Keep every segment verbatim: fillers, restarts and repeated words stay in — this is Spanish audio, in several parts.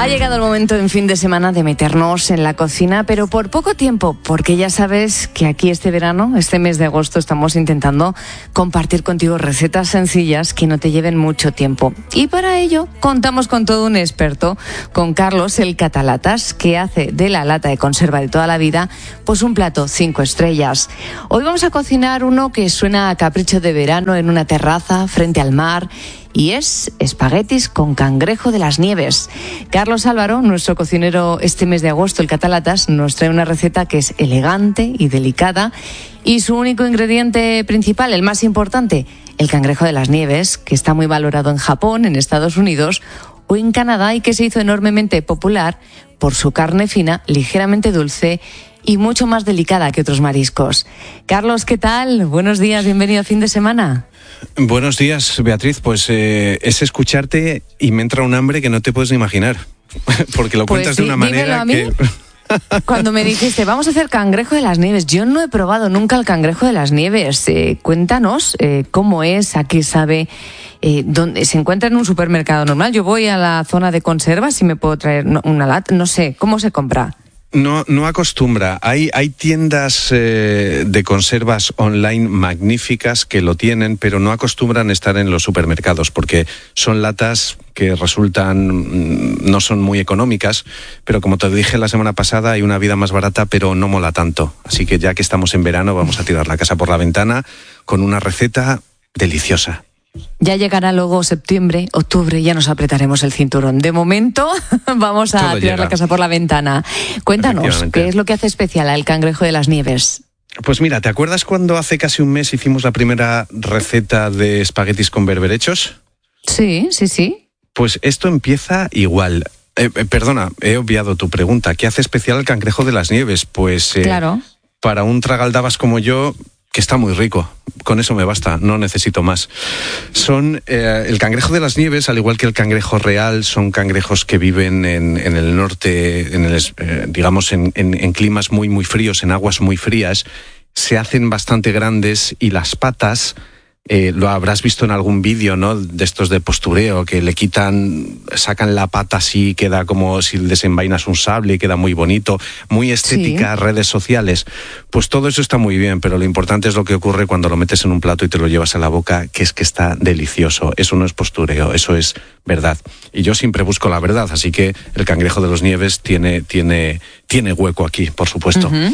Ha llegado el momento en fin de semana de meternos en la cocina, pero por poco tiempo, porque ya sabes que aquí este verano, este mes de agosto, estamos intentando compartir contigo recetas sencillas que no te lleven mucho tiempo. Y para ello contamos con todo un experto, con Carlos el Catalatas, que hace de la lata de conserva de toda la vida pues un plato cinco estrellas. Hoy vamos a cocinar uno que suena a capricho de verano en una terraza frente al mar, y es espaguetis con cangrejo de las nieves. Carlos Álvaro, nuestro cocinero este mes de agosto, el Catalatas, nos trae una receta que es elegante y delicada, y su único ingrediente principal, el más importante, el cangrejo de las nieves, que está muy valorado en Japón, en Estados Unidos o en Canadá, y que se hizo enormemente popular por su carne fina, ligeramente dulce y mucho más delicada que otros mariscos. Carlos, ¿qué tal? Buenos días, bienvenido a fin de semana. Buenos días, Beatriz. Pues eh, es escucharte y me entra un hambre que no te puedes ni imaginar, porque lo pues cuentas sí, de una manera que... Cuando me dijiste, vamos a hacer cangrejo de las nieves, yo no he probado nunca el cangrejo de las nieves. Eh, cuéntanos eh, cómo es, a qué sabe, eh, dónde se encuentra en un supermercado normal. Yo voy a la zona de conservas y me puedo traer una lata, no sé, ¿cómo se compra? No, no acostumbra. Hay, hay tiendas eh, de conservas online magníficas que lo tienen, pero no acostumbran estar en los supermercados porque son latas que resultan, no son muy económicas, pero como te dije la semana pasada, hay una vida más barata, pero no mola tanto. Así que ya que estamos en verano, vamos a tirar la casa por la ventana con una receta deliciosa. Ya llegará luego septiembre, octubre, ya nos apretaremos el cinturón. De momento vamos a Todo tirar llega. la casa por la ventana. Cuéntanos, ¿qué es lo que hace especial al cangrejo de las nieves? Pues mira, ¿te acuerdas cuando hace casi un mes hicimos la primera receta de espaguetis con berberechos? Sí, sí, sí. Pues esto empieza igual. Eh, eh, perdona, he obviado tu pregunta. ¿Qué hace especial el cangrejo de las nieves? Pues eh, claro. Para un tragaldabas como yo, que está muy rico. Con eso me basta, no necesito más. Son eh, el cangrejo de las nieves, al igual que el cangrejo real, son cangrejos que viven en, en el norte, en el, eh, digamos en, en, en climas muy muy fríos, en aguas muy frías. Se hacen bastante grandes y las patas, eh, lo habrás visto en algún vídeo, ¿no? De estos de postureo, que le quitan, sacan la pata así, queda como si desenvainas un sable y queda muy bonito, muy estética, sí. Redes sociales. Pues todo eso está muy bien, pero lo importante es lo que ocurre cuando lo metes en un plato y te lo llevas a la boca, que es que está delicioso. Eso no es postureo, eso es verdad. Y yo siempre busco la verdad, así que el cangrejo de las nieves tiene, tiene, tiene hueco aquí, por supuesto. Uh-huh.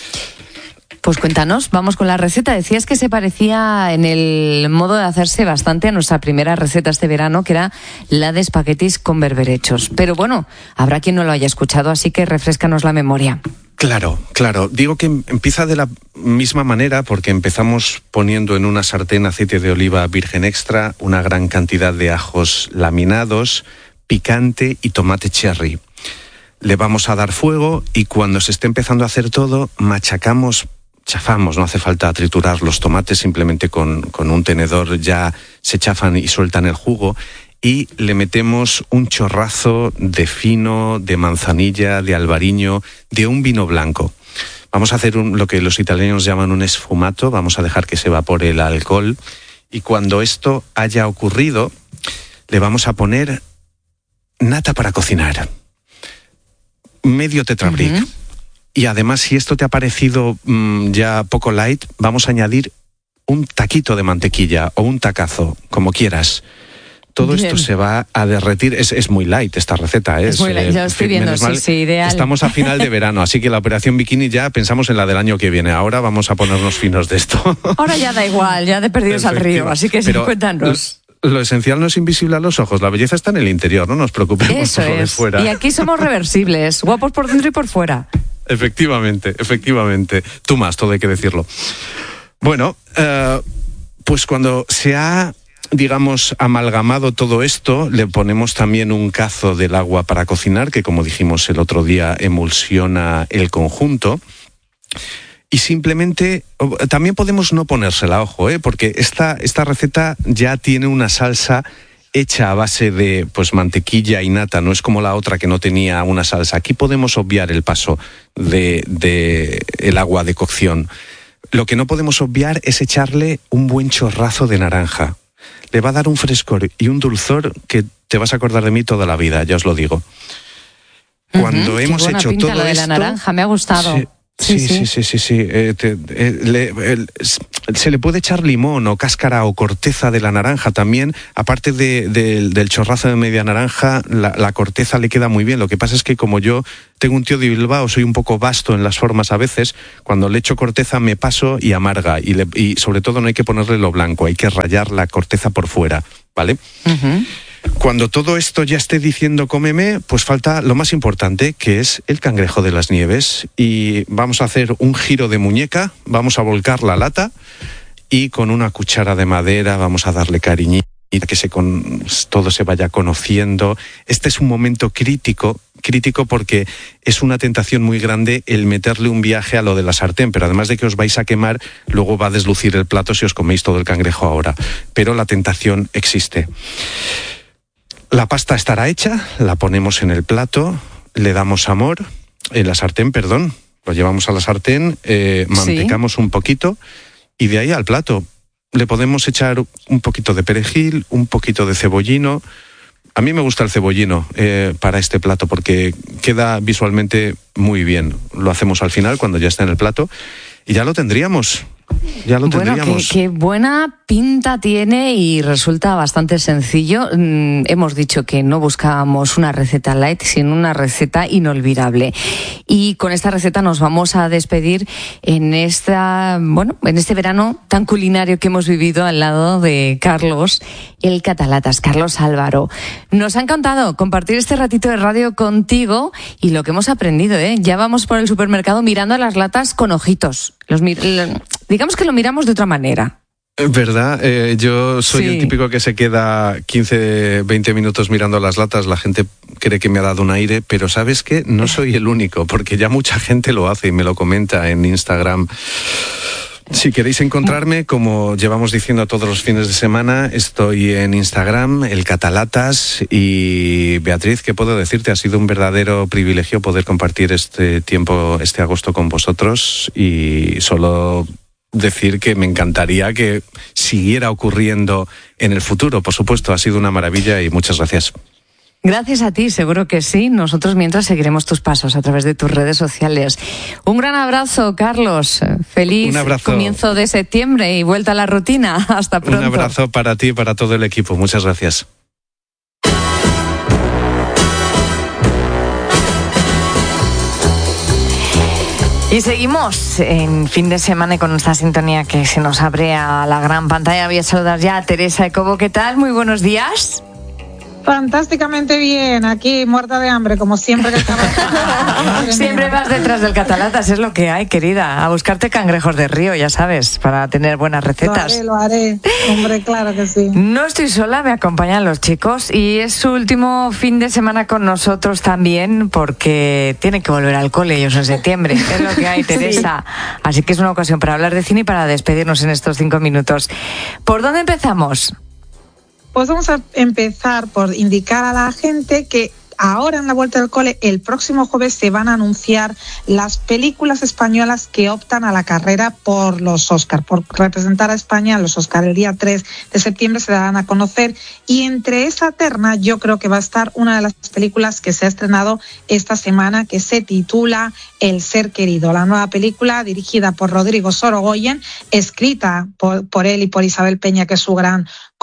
Pues cuéntanos, vamos con la receta. Decías que se parecía en el modo de hacerse bastante a nuestra primera receta este verano, que era la de espaguetis con berberechos. Pero bueno, habrá quien no lo haya escuchado, así que refréscanos la memoria. Claro, claro. Digo que empieza de la misma manera porque empezamos poniendo en una sartén aceite de oliva virgen extra, una gran cantidad de ajos laminados, picante y tomate cherry. Le vamos a dar fuego y cuando se esté empezando a hacer todo, machacamos, chafamos, no hace falta triturar los tomates, simplemente con, con un tenedor ya se chafan y sueltan el jugo, y le metemos un chorrazo de fino, de manzanilla, de albariño, de un vino blanco. Vamos a hacer un, lo que los italianos llaman un sfumato, vamos a dejar que se evapore el alcohol, y cuando esto haya ocurrido, le vamos a poner nata para cocinar, medio tetrabric. Uh-huh. Y además, si esto te ha parecido mmm, ya poco light, vamos a añadir un taquito de mantequilla o un tacazo, como quieras. Todo Bien. Esto se va a derretir. Es, es muy light esta receta. Es, es muy light, ya lo estoy viendo, sí, sí, ideal. Estamos a final de verano, así que la operación bikini ya pensamos en la del año que viene. Ahora vamos a ponernos finos de esto. Ahora ya da igual, ya de perdidos al río, así que sí, cuéntanos. Lo esencial no es invisible a los ojos, la belleza está en el interior, no nos preocupemos Eso por lo de es. fuera. Y aquí somos reversibles, guapos por dentro y por fuera. Efectivamente, efectivamente. Tú más, todo hay que decirlo. Bueno, eh, pues cuando se ha, digamos, amalgamado todo esto, le ponemos también un cazo del agua para cocinar, que como dijimos el otro día, emulsiona el conjunto. Y simplemente, también podemos no ponérsela, ojo, ¿eh? Porque esta, esta receta ya tiene una salsa hecha a base de pues mantequilla y nata, no es como la otra que no tenía una salsa. Aquí podemos obviar el paso de, de el agua de cocción. Lo que no podemos obviar es echarle un buen chorrazo de naranja. Le va a dar un frescor y un dulzor que te vas a acordar de mí toda la vida, ya os lo digo. Cuando uh-huh, hemos hecho todo lo de esto... la naranja, me ha gustado. Sí. Sí, sí, sí, sí, sí. Eh, te, eh, le, el, se le puede echar limón o cáscara o corteza de la naranja también. Aparte de, de, del chorrazo de media naranja, la, la corteza le queda muy bien. Lo que pasa es que como yo tengo un tío de Bilbao, soy un poco vasto en las formas a veces, cuando le echo corteza me paso y amarga. Y, le, y sobre todo no hay que ponerle lo blanco, hay que rallar la corteza por fuera, ¿vale? Uh-huh. Cuando todo esto ya esté diciendo cómeme, pues falta lo más importante, que es el cangrejo de las nieves. Y vamos a hacer un giro de muñeca, vamos a volcar la lata y con una cuchara de madera vamos a darle cariñito, que se con, todo se vaya conociendo. Este es un momento crítico, crítico porque es una tentación muy grande el meterle un viaje a lo de la sartén, pero además de que os vais a quemar, luego va a deslucir el plato si os coméis todo el cangrejo ahora. Pero la tentación existe. La pasta estará hecha, la ponemos en el plato, le damos amor, en la sartén, perdón, lo llevamos a la sartén, eh, mantecamos sí. un poquito y de ahí al plato. Le podemos echar un poquito de perejil, un poquito de cebollino. A mí me gusta el cebollino eh, para este plato porque queda visualmente muy bien. Lo hacemos al final cuando ya está en el plato y ya lo tendríamos. Ya lo tendríamos. Bueno, qué, qué buena pinta tiene y resulta bastante sencillo. Mm, hemos dicho que no buscábamos una receta light, sino una receta inolvidable. Y con esta receta nos vamos a despedir en esta, bueno, en este verano tan culinario que hemos vivido al lado de Carlos, el Catalatas, Carlos Álvaro. Nos ha encantado compartir este ratito de radio contigo y lo que hemos aprendido, ¿eh? Ya vamos por el supermercado mirando las latas con ojitos. Los mir- digamos que lo miramos de otra manera. ¿Verdad? Eh, yo soy sí. el típico que se queda quince, veinte minutos mirando las latas. La gente cree que me ha dado un aire, pero ¿sabes qué? No soy el único, porque ya mucha gente lo hace y me lo comenta en Instagram. Si queréis encontrarme, como llevamos diciendo todos los fines de semana, estoy en Instagram, el Catalatas. Y Beatriz, ¿qué puedo decirte? Ha sido un verdadero privilegio poder compartir este tiempo, este agosto con vosotros, y solo decir que me encantaría que siguiera ocurriendo en el futuro. Por supuesto, ha sido una maravilla y muchas gracias. Gracias a ti, seguro que sí. Nosotros mientras seguiremos tus pasos a través de tus redes sociales. Un gran abrazo, Carlos. Feliz comienzo de septiembre y vuelta a la rutina. Hasta pronto. Un abrazo para ti y para todo el equipo. Muchas gracias. Y seguimos en fin de semana y con esta sintonía que se nos abre a la gran pantalla. Voy a saludar ya a Teresa Ecobo. ¿Qué tal? Muy buenos días. Fantásticamente bien, aquí muerta de hambre, como siempre que estamos. Siempre vas detrás del Catalatas, es lo que hay, querida. A buscarte cangrejos de río, ya sabes, para tener buenas recetas. Lo haré, lo haré. Hombre, claro que sí. No estoy sola, me acompañan los chicos y es su último fin de semana con nosotros también, porque tienen que volver al cole ellos en septiembre. Es lo que hay, Teresa. Sí. Así que es una ocasión para hablar de cine y para despedirnos en estos cinco minutos. ¿Por dónde empezamos? Pues vamos a empezar por indicar a la gente que ahora en la vuelta del cole, el próximo jueves se van a anunciar las películas españolas que optan a la carrera por los Oscar, por representar a España en los Oscar. El día tres de septiembre se darán a conocer y entre esa terna yo creo que va a estar una de las películas que se ha estrenado esta semana, que se titula El ser querido, la nueva película dirigida por Rodrigo Sorogoyen, escrita por, por él y por Isabel Peña, que es su gran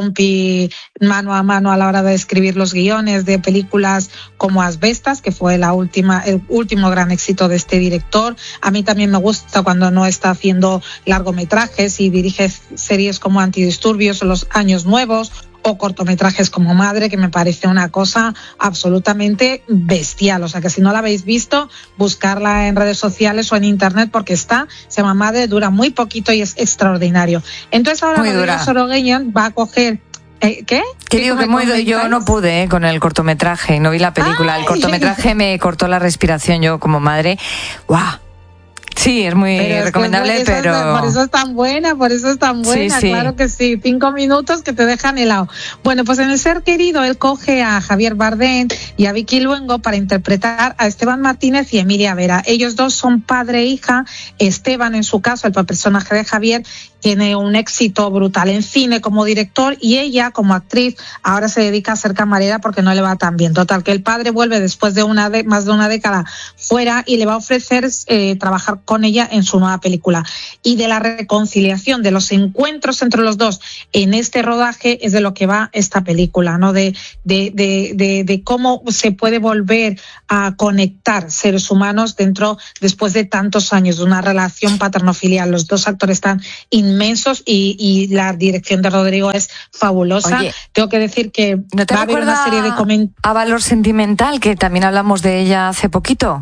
compi mano a mano a la hora de escribir los guiones de películas como Asbestas, que fue la última, el último gran éxito de este director. A mí también me gusta cuando no está haciendo largometrajes y dirige series como Antidisturbios o Los Años Nuevos, o cortometrajes como Madre, que me parece una cosa absolutamente bestial. O sea que si no la habéis visto, buscarla en redes sociales o en internet, porque está, se llama Madre, dura muy poquito y es extraordinario. Entonces ahora Rodrigo Sorogoyen va a coger... ¿Eh, ¿Qué? Que digo que muy, yo no pude eh, con el cortometraje, no vi la película. Ay. El cortometraje me cortó la respiración yo como madre. ¡Guau! Sí, es muy pero recomendable, es que pero... Es, por eso es tan buena, por eso es tan buena, sí, sí. Claro que sí, cinco minutos que te dejan helado. Bueno, pues en El ser querido, él coge a Javier Bardem y a Vicky Luengo para interpretar a Esteban Martínez y Emilia Vera. Ellos dos son padre e hija, Esteban en su caso, el personaje de Javier, tiene un éxito brutal en cine como director y ella como actriz ahora se dedica a ser camarera porque no le va tan bien. Total, que el padre vuelve después de una de, más de una década fuera y le va a ofrecer eh, trabajar con ella en su nueva película. Y de la reconciliación, de los encuentros entre los dos en este rodaje es de lo que va esta película, ¿no? De, de, de, de, de cómo se puede volver a conectar seres humanos dentro, después de tantos años de una relación paterno-filial. Los dos actores están inmensos y, y la dirección de Rodrigo es fabulosa. Oye, tengo que decir que ¿no te va a haber una serie de comentarios. A Valor Sentimental, que también hablamos de ella hace poquito?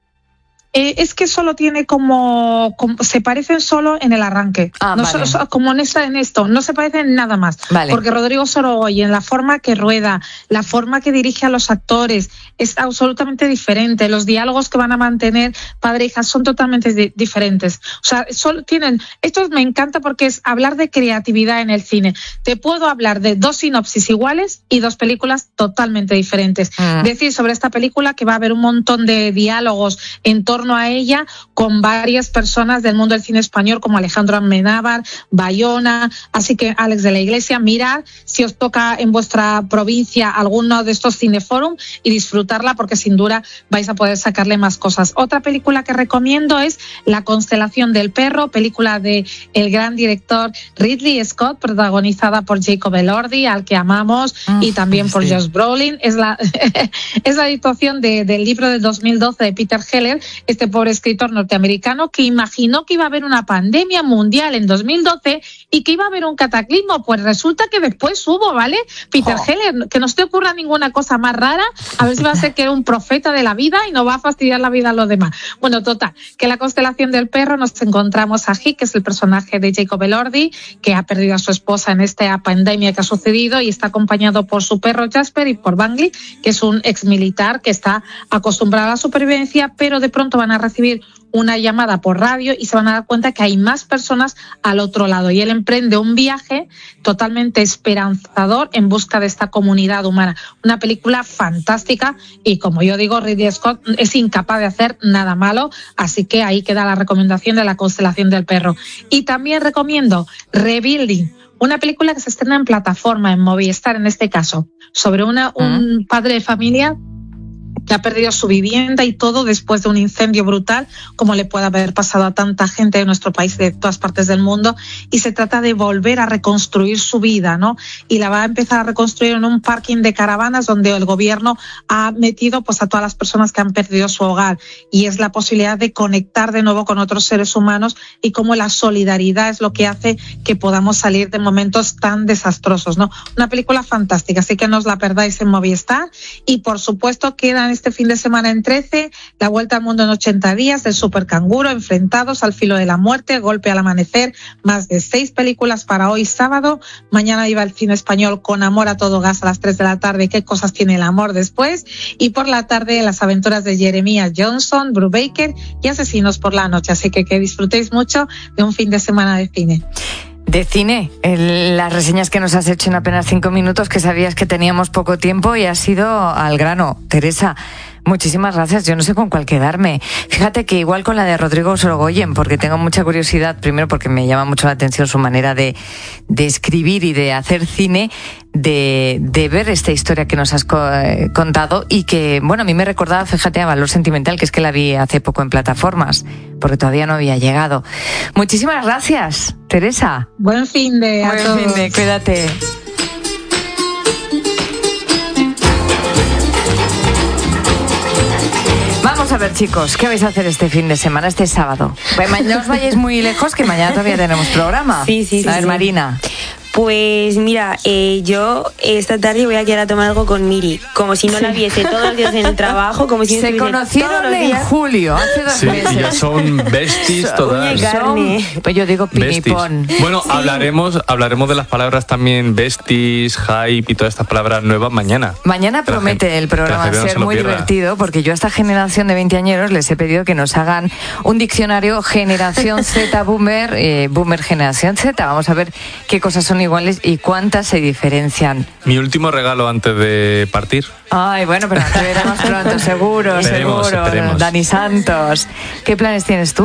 Eh, es que solo tiene como, como se parecen solo en el arranque, ah, no vale. solo, como en, esta, en esto, no se parecen nada más, vale. Porque Rodrigo Sorogoyen, la forma que rueda, la forma que dirige a los actores es absolutamente diferente, los diálogos que van a mantener padre e hija son totalmente di- diferentes, o sea, solo tienen, esto me encanta porque es hablar de creatividad en el cine, te puedo hablar de dos sinopsis iguales y dos películas totalmente diferentes, mm. decir sobre esta película que va a haber un montón de diálogos en torno a ella con varias personas del mundo del cine español como Alejandro Amenábar, Bayona, así que Alex de la Iglesia, mirad si os toca en vuestra provincia alguno de estos cineforum y disfrutarla porque sin duda vais a poder sacarle más cosas. Otra película que recomiendo es La constelación del perro, película de el gran director Ridley Scott, protagonizada por Jacob Elordi, al que amamos, oh, y también por sí. Josh Brolin. Es la es la adaptación de, del libro del dos mil doce de Peter Heller, este pobre escritor norteamericano que imaginó que iba a haber una pandemia mundial en dos mil doce y que iba a haber un cataclismo. Pues resulta que después hubo, ¿vale? Peter oh. Heller, que no se te ocurra ninguna cosa más rara, a ver si va a ser que era un profeta de la vida y no va a fastidiar la vida a los demás. Bueno, total, que La constelación del perro nos encontramos a Hick, que es el personaje de Jacob Elordi, que ha perdido a su esposa en esta pandemia que ha sucedido y está acompañado por su perro Jasper y por Bangley, que es un ex militar que está acostumbrado a la supervivencia, pero de pronto van a recibir una llamada por radio y se van a dar cuenta que hay más personas al otro lado y él emprende un viaje totalmente esperanzador en busca de esta comunidad humana. Una película fantástica y, como yo digo, Ridley Scott es incapaz de hacer nada malo, así que ahí queda la recomendación de La constelación del perro. Y también recomiendo Rebuilding, una película que se estrena en plataforma, en Movistar en este caso, sobre una, un padre de familia que ha perdido su vivienda y todo después de un incendio brutal, como le puede haber pasado a tanta gente de nuestro país, de todas partes del mundo, y se trata de volver a reconstruir su vida, ¿no? Y la va a empezar a reconstruir en un parking de caravanas donde el gobierno ha metido pues a todas las personas que han perdido su hogar, y es la posibilidad de conectar de nuevo con otros seres humanos y cómo la solidaridad es lo que hace que podamos salir de momentos tan desastrosos, ¿no? Una película fantástica, así que no os la perdáis en Movistar. Y por supuesto quedan este fin de semana en trece, La vuelta al mundo en ochenta días, del Super Canguro, Enfrentados al filo de la muerte, Golpe al amanecer, más de seis películas para hoy sábado. Mañana iba el cine español Con amor a todo gas a las tres de la tarde, Qué cosas tiene el amor después, y por la tarde Las aventuras de Jeremiah Johnson, Brubaker y Asesinos por la noche, así que que disfrutéis mucho de un fin de semana de cine. De cine, el, las reseñas que nos has hecho en apenas cinco minutos, que sabías que teníamos poco tiempo y has ido al grano. Teresa, muchísimas gracias. Yo no sé con cuál quedarme. Fíjate que igual con la de Rodrigo Sorogoyen, porque tengo mucha curiosidad, primero porque me llama mucho la atención su manera de, de escribir y de hacer cine, de, de ver esta historia que nos has co- eh, contado y que, bueno, a mí me recordaba, fíjate, a Valor Sentimental, que es que la vi hace poco en plataformas, porque todavía no había llegado. Muchísimas gracias, Teresa. Buen fin de a Buen todos. fin de, cuídate. Vamos a ver, chicos, ¿qué vais a hacer este fin de semana, este sábado? Pues no os vayáis muy lejos, que mañana todavía tenemos programa. Sí, sí, sí. A ver, sí. Marina. Pues mira, eh, yo esta tarde voy a quedar a tomar algo con Miri, como si no la viese todos los días en el trabajo, como si no Se estuviese conocieron todos los en días. julio, hace dos Sí, meses. y ya son besties todas. Uña y carne. Son, pues yo digo pinipón. Bueno, Sí. hablaremos, hablaremos de las palabras también besties, hype y todas estas palabras nuevas mañana. Mañana Que la promete gente- el programa que la gente no ser se lo muy pierda. divertido, porque yo a esta generación de veinteañeros les he pedido que nos hagan un diccionario generación Z boomer, eh, boomer generación Z. Vamos a ver qué cosas son iguales y cuántas se diferencian. Mi último regalo antes de partir. Ay, bueno, pero te veremos pronto, seguro, Esperemos, seguro. esperemos. Dani Santos, ¿qué planes tienes tú?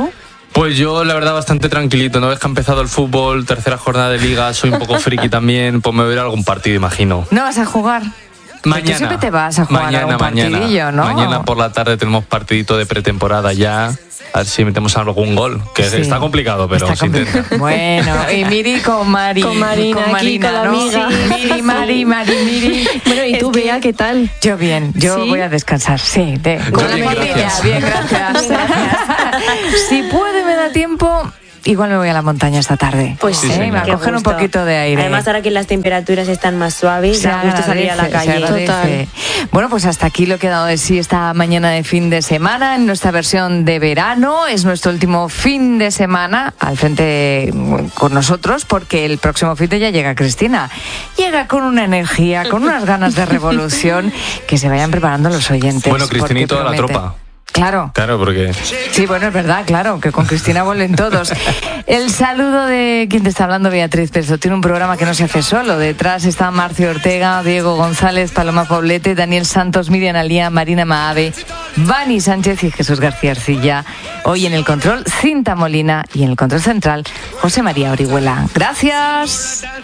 Pues yo, la verdad, bastante tranquilito. Una vez que ha empezado el fútbol, tercera jornada de liga, soy un poco friki también, pues me voy a ir a algún partido, imagino. ¿No vas a jugar? Mañana. Tú siempre te vas a jugar mañana, a un partidillo, mañana. ¿no? Mañana por la tarde tenemos partidito de pretemporada ya. A ver si metemos algún gol, que sí. Está complicado, pero está se complicado. intenta. Bueno, y Miri con Mari. Con Marina, con aquí, con la ¿no? amiga. Sí, Miri, Mari, Mari, Miri. Bueno, ¿y Es tú, que- Bea, qué tal? Yo bien, yo ¿Sí? voy a descansar, sí. De, con la Bien, familia, gracias. bien, gracias. Si puedo y me da tiempo, igual me voy a la montaña esta tarde. Pues Sí, ¿eh? señor. Me va a Qué coger un gusto. poquito de aire. Además, ahora que las temperaturas están más suaves, Se da gusto salir a la agradece, se calle. agradece. Bueno, pues hasta aquí lo que ha dado de sí esta mañana de fin de semana en nuestra versión de verano. Es nuestro último fin de semana al frente mm, con nosotros, porque el próximo fin de ya llega Cristina. Llega con una energía, con unas ganas de revolución, que se vayan preparando los oyentes. Bueno, Cristina y porque toda la promete. tropa. Claro. Claro, porque... Sí, bueno, es verdad, claro, que con Cristina vuelven todos. El saludo de quien te está hablando, Beatriz Peso. Tiene un programa que no se hace solo. Detrás está Marcio Ortega, Diego González, Paloma Poblete, Daniel Santos, Miriam Alía, Marina Maave, Vani Sánchez y Jesús García Arcilla. Hoy en el control, Cinta Molina, y en el control central, José María Orihuela. Gracias.